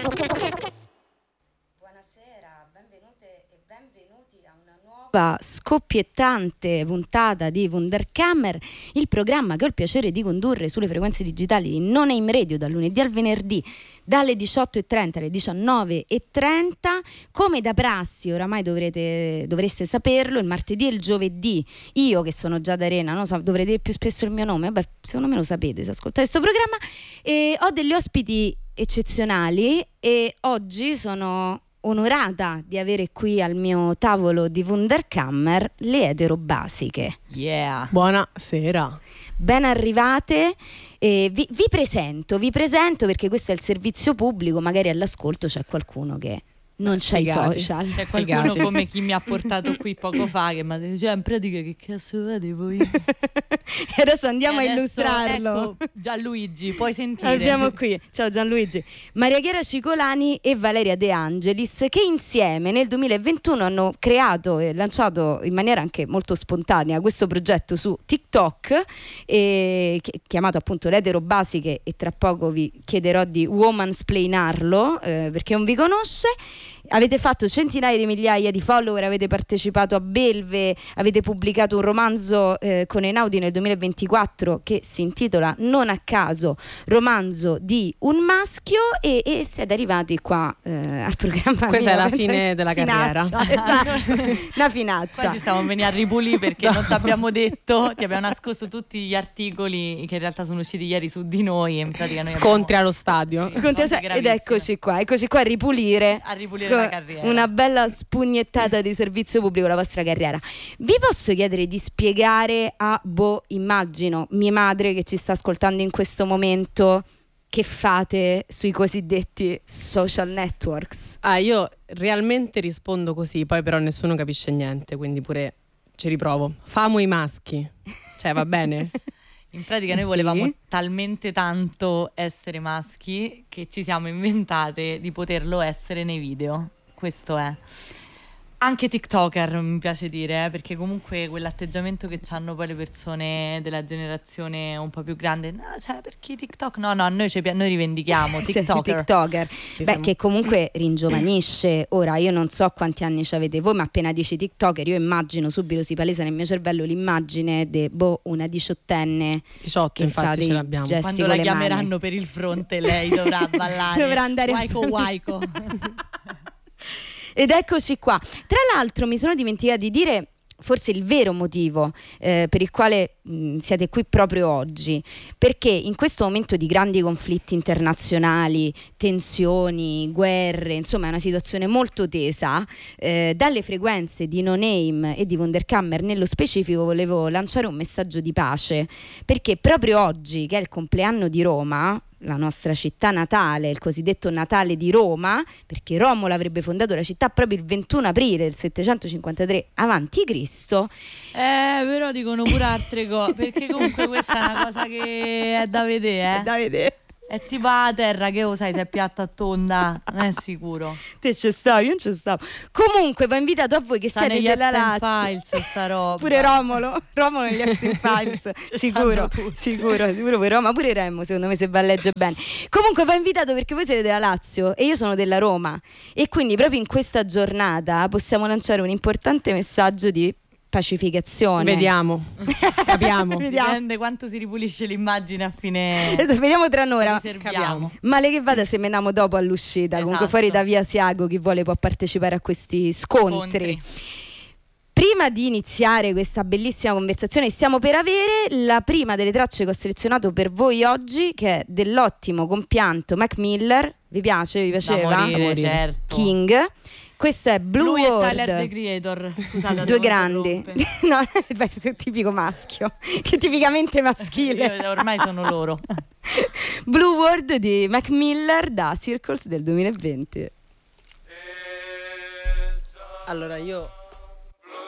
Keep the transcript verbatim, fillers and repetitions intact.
benvenute e benvenuti a una nuova scoppiettante puntata di Wunderkammer, il programma che ho il piacere di condurre sulle frequenze digitali di No Name Radio dal lunedì al venerdì dalle diciotto e trenta alle diciannove e trenta. Come da prassi oramai dovrete, dovreste saperlo, il martedì e il giovedì io, che sono Giada Arena, non so, dovrei dire più spesso il mio nome, vabbè, secondo me lo sapete se ascoltate questo programma, e ho degli ospiti eccezionali e oggi sono onorata di avere qui al mio tavolo di Wunderkammer le etero basiche. Yeah. Buonasera. Ben arrivate. Eh, vi, vi presento, vi presento perché questo è il servizio pubblico, magari all'ascolto c'è qualcuno che non c'ha i social. C'è qualcuno come chi mi ha portato qui poco fa che mi ha detto, cioè, in pratica che cazzo vede voi? E adesso andiamo e a adesso, illustrarlo. Ecco, Gianluigi, puoi sentire. Abbiamo qui, ciao Gianluigi, Maria Chiara Cicolani e Valeria De Angelis, che insieme nel duemilaventuno hanno creato e lanciato in maniera anche molto spontanea questo progetto su TikTok, eh, chiamato appunto Le etero basiche, e tra poco vi chiederò di womansplainarlo eh, perché non vi conosce. Avete fatto centinaia di migliaia di follower, avete partecipato a Belve, avete pubblicato un romanzo eh, con Einaudi nel duemilaventiquattro che si intitola non a caso romanzo di un maschio, e, e siete arrivati qua eh, al programma. Questa mio, è la penso, fine della finaccia, carriera. Esatto, una finaccia. Qua ci stiamo a venire a ripulire perché no. Non ti abbiamo detto, ti abbiamo nascosto tutti gli articoli che in realtà sono usciti ieri su di noi, e in pratica noi scontri abbiamo... allo stadio. Sì, Sconti- ed eccoci qua, eccoci qua a ripulire, a ripulire la carriera. Una bella spugnettata di servizio pubblico la vostra carriera. Vi posso chiedere di spiegare a, boh, immagino, mia madre che ci sta ascoltando in questo momento, che fate sui cosiddetti social networks? Ah, io realmente rispondo così, poi però nessuno capisce niente, quindi pure ci riprovo. Famo i maschi. Cioè, va bene? In pratica noi Sì. volevamo talmente tanto essere maschi che ci siamo inventate di poterlo essere nei video. Questo è. Anche TikToker, mi piace dire, eh, perché comunque quell'atteggiamento che hanno poi le persone della generazione un po' più grande, no, cioè perché TikTok? No, no, noi, ci, noi rivendichiamo TikToker. TikToker. Sì, Beh, siamo... che comunque ringiovanisce. Ora, io non so quanti anni ci avete voi, ma appena dici TikToker io immagino, subito si palesa nel mio cervello l'immagine di boh, una diciottenne diciotto, che infatti fa ce l'abbiamo. gesti Quando con la le chiameranno mani. per il fronte lei dovrà ballare. Dovrà andare Waiko a... waiko. Ed eccoci qua. Tra l'altro mi sono dimenticata di dire forse il vero motivo eh, per il quale mh, siete qui proprio oggi, perché in questo momento di grandi conflitti internazionali, tensioni, guerre, insomma è una situazione molto tesa, eh, dalle frequenze di No Name e di Wunderkammer nello specifico volevo lanciare un messaggio di pace, perché proprio oggi, che è il compleanno di Roma, la nostra città natale, il cosiddetto Natale di Roma, perché Romolo avrebbe fondato la città proprio il ventuno aprile del settecentocinquantatré avanti Cristo. Eh, però dicono pure altre cose, perché comunque questa è una cosa che è da vedere, eh. Da vedere. È tipo la terra che lo sai se è piatta o tonda, non è sicuro. Te ci stavi, io non ci stavo. Comunque vi ho invitato a voi che Sta siete negli della Epstein Lazio. Files sta roba. Pure Romolo, Romolo negli Epstein Files, sicuro, sicuro, sicuro pure Roma, pure Remo secondo me se va a leggere bene. Comunque vi ho invitato perché voi siete della Lazio e io sono della Roma, e quindi proprio in questa giornata possiamo lanciare un importante messaggio di pacificazione. Vediamo, capiamo. Vediamo. Dipende quanto si ripulisce l'immagine a fine. Esatto, vediamo tra un'ora. Ci riserviamo. Male che vada se meniamo dopo all'uscita. Esatto. Comunque fuori da Via Asiago chi vuole può partecipare a questi scontri. Scontri. Prima di iniziare questa bellissima conversazione stiamo per avere la prima delle tracce che ho selezionato per voi oggi, che è dell'ottimo compianto Mac Miller. Vi piace? Vi piaceva? Da morire, certo. King. Questo è Blue Lui World. e Tyler the Creator. Scusate, due devo grandi. interrompere. No, beh, tipico maschio, che tipicamente maschile. Io, ormai sono loro. Blue World di Mac Miller da Circles del duemilaventi. Allora io